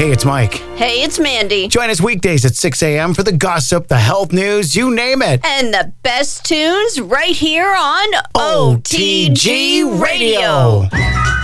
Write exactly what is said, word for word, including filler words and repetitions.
Hey, it's Mike. Hey, it's Mandy. Join us weekdays at six a.m. for the gossip, the health news, you name it. And the best tunes right here on O T G Radio.